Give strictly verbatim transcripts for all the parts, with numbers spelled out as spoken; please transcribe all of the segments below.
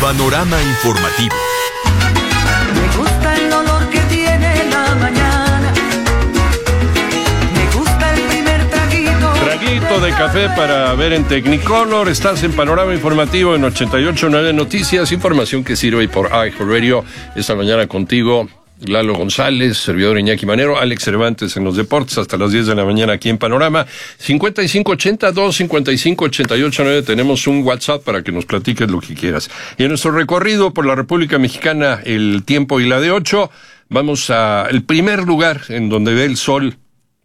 Panorama informativo. Me gusta el olor que tiene la mañana. Me gusta el primer traguito. Traguito de café para ver en Technicolor. Estás en Panorama Informativo en ochenta y ocho punto nueve Noticias. Información que sirve por iHeartRadio. Esta mañana contigo, Lalo González, servidor Iñaki Manero, Alex Cervantes en los deportes, hasta las diez de la mañana aquí en Panorama. cincuenta y cinco ochenta, dos cincuenta y cinco ochenta y ocho nueve, tenemos un WhatsApp para que nos platiques lo que quieras. Y en nuestro recorrido por la República Mexicana, el tiempo y la de ocho, vamos a el primer lugar en donde ve el sol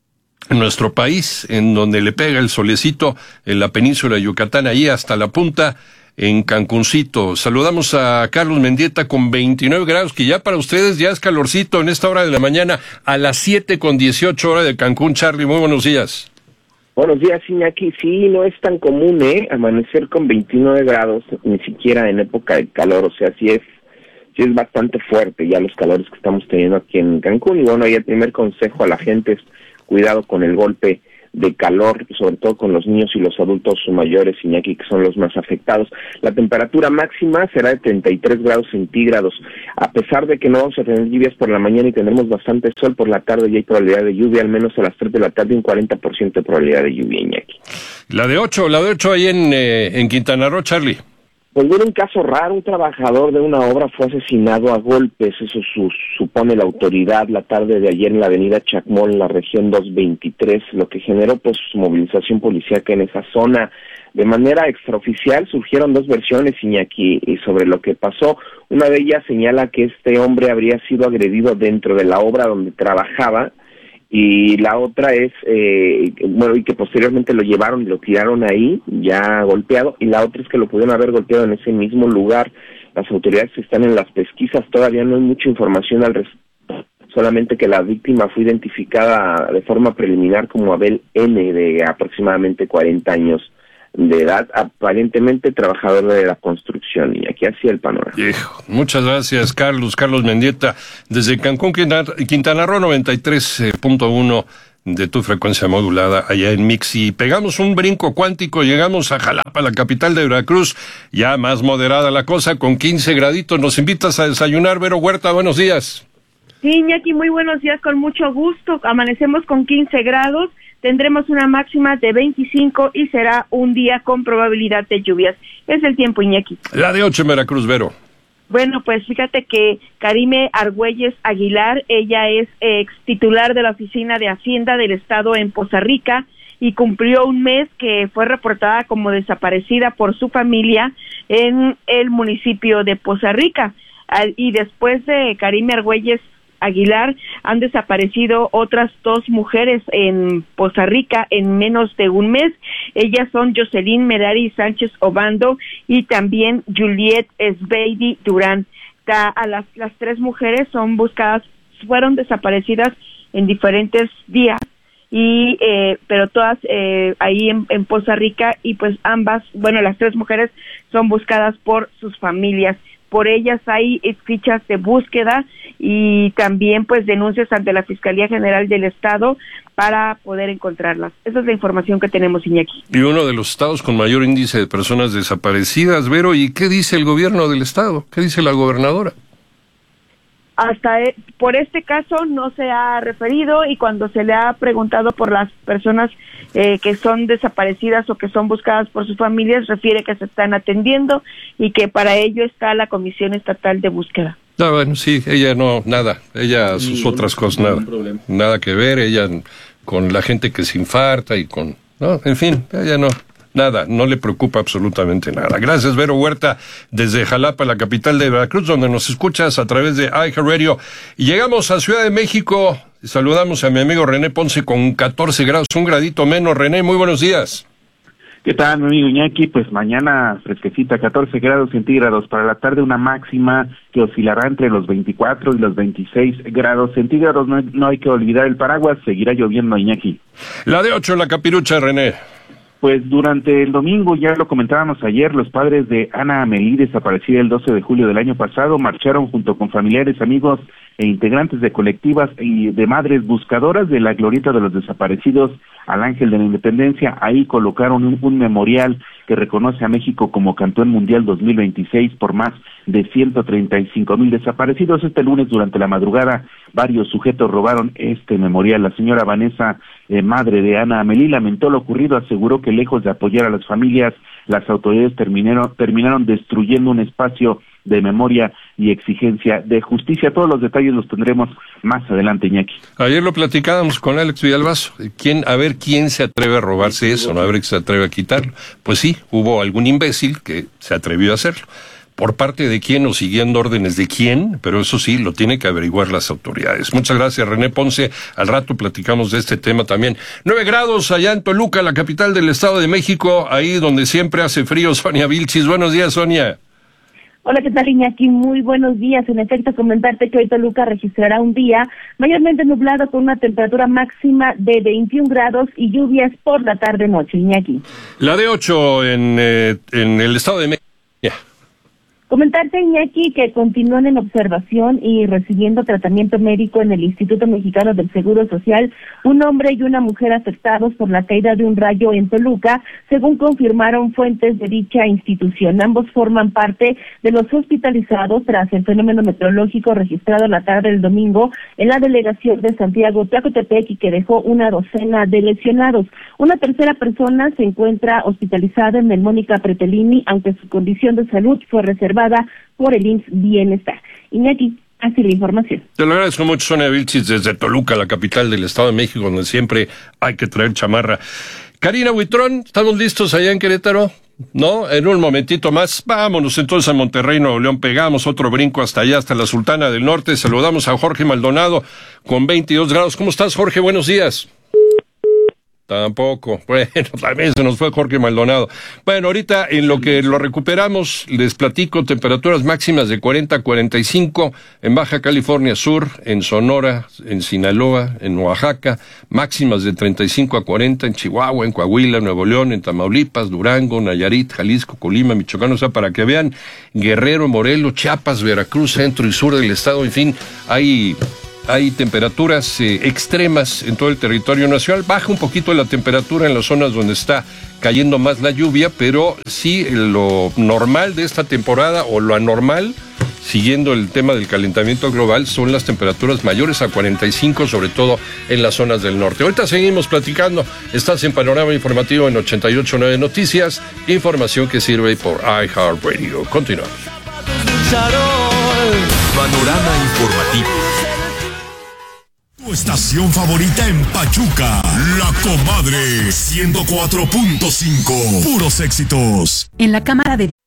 en nuestro país, en donde le pega el solecito en la península de Yucatán, ahí hasta la punta, en Cancuncito. Saludamos a Carlos Mendieta con veintinueve grados, que ya para ustedes ya es calorcito en esta hora de la mañana, a las siete con dieciocho hora de Cancún. Charlie, muy buenos días. Buenos días, Iñaki. Sí, no es tan común, ¿eh? Amanecer con veintinueve grados, ni siquiera en época de calor, o sea, sí es, sí es bastante fuerte ya los calores que estamos teniendo aquí en Cancún. Y bueno, ahí el primer consejo a la gente es cuidado con el golpe de calor, sobre todo con los niños y los adultos mayores, Iñaki, que son los más afectados. La temperatura máxima será de treinta y tres grados centígrados. A pesar de que no vamos a tener lluvias por la mañana y tendremos bastante sol por la tarde, y hay probabilidad de lluvia, al menos a las tres de la tarde, un cuarenta por ciento de probabilidad de lluvia, Iñaki. La de ocho, la de ocho ahí en, eh, en Quintana Roo, Charlie. Pues bueno, un caso raro, un trabajador de una obra fue asesinado a golpes, eso su, supone la autoridad la tarde de ayer en la avenida Chacmol, en la región doscientos veintitrés, lo que generó pues movilización policíaca en esa zona. De manera extraoficial surgieron dos versiones, Iñaki, sobre lo que pasó. Una de ellas señala que este hombre habría sido agredido dentro de la obra donde trabajaba, y la otra es, eh, bueno, y que posteriormente lo llevaron y lo tiraron ahí, ya golpeado, y la otra es que lo pudieron haber golpeado en ese mismo lugar. Las autoridades están en las pesquisas, todavía no hay mucha información al respecto, solamente que la víctima fue identificada de forma preliminar como Abel N., de aproximadamente cuarenta años de edad, aparentemente trabajador de la construcción. Y aquí hacía el panorama. Hijo, muchas gracias, Carlos. Carlos Mendieta, desde Cancún, Quintana Roo, noventa y tres punto uno de tu frecuencia modulada allá en Mix. Y pegamos un brinco cuántico, llegamos a Jalapa, la capital de Veracruz, ya más moderada la cosa, con quince graditos. Nos invitas a desayunar, Vero Huerta, buenos días. Sí, Iñaki, muy buenos días, con mucho gusto. Amanecemos con quince grados. Tendremos una máxima de veinticinco y será un día con probabilidad de lluvias. Es el tiempo, Iñaki. La de ocho en Veracruz, Vero. Bueno, pues fíjate que Karime Argüelles Aguilar, ella es ex titular de la Oficina de Hacienda del Estado en Poza Rica y cumplió un mes que fue reportada como desaparecida por su familia en el municipio de Poza Rica. Y después de Karime Argüelles Aguilar, han desaparecido otras dos mujeres en Poza Rica en menos de un mes. Ellas son Jocelyn Merari Sánchez Obando y también Juliet Esbeidi Durán. Ta, a las, las tres mujeres son buscadas, fueron desaparecidas en diferentes días, y eh, pero todas eh, ahí en, en Poza Rica, y pues ambas, bueno, las tres mujeres son buscadas por sus familias. Por ellas hay fichas de búsqueda y también pues denuncias ante la Fiscalía General del Estado para poder encontrarlas. Esa es la información que tenemos, Iñaki. Y uno de los estados con mayor índice de personas desaparecidas, Vero, ¿y qué dice el gobierno del estado? ¿Qué dice la gobernadora? Hasta eh, por este caso no se ha referido, y cuando se le ha preguntado por las personas eh, que son desaparecidas o que son buscadas por sus familias, refiere que se están atendiendo y que para ello está la Comisión Estatal de Búsqueda. No, bueno, sí, ella no, nada, ella sus sí, otras cosas, nada, nada que ver, ella con la gente que se infarta y con, no, en fin, ella no. Nada, no le preocupa absolutamente nada. Gracias, Vero Huerta, desde Jalapa, la capital de Veracruz, donde nos escuchas a través de iHeartRadio. Y llegamos a Ciudad de México. Saludamos a mi amigo René Ponce con catorce grados, un gradito menos. René, muy buenos días. ¿Qué tal, mi amigo Iñaki? Pues mañana fresquecita, catorce grados centígrados. Para la tarde una máxima que oscilará entre los veinticuatro y los veintiséis grados centígrados. No, no hay que olvidar el paraguas, seguirá lloviendo, Iñaki. La de ocho en la Capirucha, René. Pues durante el domingo, ya lo comentábamos ayer, los padres de Ana Amelí, desaparecida el doce de julio del año pasado, marcharon junto con familiares, amigos e integrantes de colectivas y de madres buscadoras de la glorieta de los desaparecidos al Ángel de la Independencia. Ahí colocaron un, un memorial que reconoce a México como campeón mundial dos mil veintiséis por más de ciento treinta y cinco mil desaparecidos. Este lunes, durante la madrugada, varios sujetos robaron este memorial. La señora Vanessa, eh, madre de Ana Amelí, lamentó lo ocurrido, aseguró que lejos de apoyar a las familias, las autoridades terminaron, terminaron destruyendo un espacio de memoria y exigencia de justicia. Todos los detalles los tendremos más adelante, Iñaki. Ayer lo platicábamos con Alex Villalbazo. ¿Quién, a ver quién se atreve a robarse eso, no a ver quién se atreve a quitarlo? Pues sí, hubo algún imbécil que se atrevió a hacerlo. ¿Por parte de quién o siguiendo órdenes de quién? Pero eso sí, lo tiene que averiguar las autoridades. Muchas gracias, René Ponce. Al rato platicamos de este tema también. Nueve grados allá en Toluca, la capital del Estado de México, ahí donde siempre hace frío. Sonia Vilchis. Buenos días, Sonia. Hola, ¿qué tal, Iñaki? Muy buenos días. En efecto, comentarte que hoy Toluca registrará un día mayormente nublado con una temperatura máxima de veintiún grados y lluvias por la tarde-noche, Iñaki. La de ocho en, eh, en el Estado de México. Yeah. Comentarte, Iñaki, que continúan en observación y recibiendo tratamiento médico en el Instituto Mexicano del Seguro Social un hombre y una mujer afectados por la caída de un rayo en Toluca, según confirmaron fuentes de dicha institución. Ambos forman parte de los hospitalizados tras el fenómeno meteorológico registrado la tarde del domingo en la delegación de Santiago Tlacotepec y que dejó una docena de lesionados. Una tercera persona se encuentra hospitalizada en el Mónica Pretelini, aunque su condición de salud fue reservada por el I M S S Bienestar. Iñaki, así la información. Te lo agradezco mucho, Sonia Vilchis, desde Toluca, la capital del Estado de México, donde siempre hay que traer chamarra. Karina Huitrón, ¿estamos listos allá en Querétaro? ¿No? En un momentito más. Vámonos entonces a Monterrey, Nuevo León. Pegamos otro brinco hasta allá, hasta la Sultana del Norte. Saludamos a Jorge Maldonado con veintidós grados. ¿Cómo estás, Jorge? Buenos días. Tampoco. Bueno, también se nos fue Jorge Maldonado. Bueno, ahorita en lo que lo recuperamos, les platico temperaturas máximas de cuarenta a cuarenta y cinco en Baja California Sur, en Sonora, en Sinaloa, en Oaxaca, máximas de treinta y cinco a cuarenta en Chihuahua, en Coahuila, Nuevo León, en Tamaulipas, Durango, Nayarit, Jalisco, Colima, Michoacán, o sea, para que vean, Guerrero, Morelos, Chiapas, Veracruz, centro y sur del estado, en fin, hay... Hay temperaturas eh, extremas en todo el territorio nacional. Baja un poquito la temperatura en las zonas donde está cayendo más la lluvia, pero sí lo normal de esta temporada o lo anormal, siguiendo el tema del calentamiento global, son las temperaturas mayores a cuarenta y cinco, sobre todo en las zonas del norte. Ahorita seguimos platicando. Estás en Panorama Informativo en ochenta y ocho punto nueve Noticias, información que sirve por iHeartRadio. Continuamos. Panorama Informativo. Tu estación favorita en Pachuca, La Comadre, ciento cuatro punto cinco, puros éxitos. En la Cámara de